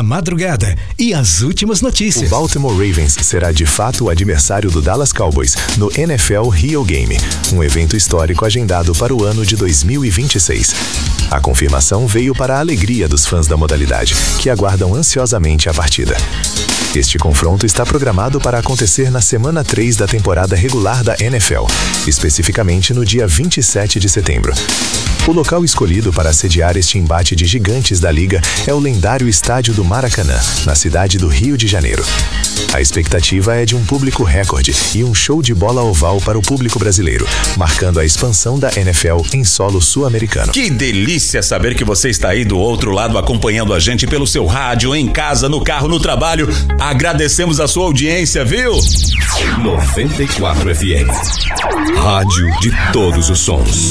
da madrugada e as últimas notícias. O Baltimore Ravens será de fato o adversário do Dallas Cowboys no NFL Rio Game, um evento histórico agendado para o ano de 2026. A confirmação veio para a alegria dos fãs da modalidade, que aguardam ansiosamente a partida. Este confronto está programado para acontecer na semana 3 da temporada regular da NFL, especificamente no dia 27 de setembro. O local escolhido para sediar este embate de gigantes da liga é o lendário estádio do Maracanã, na cidade do Rio de Janeiro. A expectativa é de um público recorde e um show de bola oval para o público brasileiro, marcando a expansão da NFL em solo sul-americano. Que delícia saber que você está aí do outro lado acompanhando a gente pelo seu rádio, em casa, no carro, no trabalho. Agradecemos a sua audiência, viu? 94 FM. Rádio de todos os sons.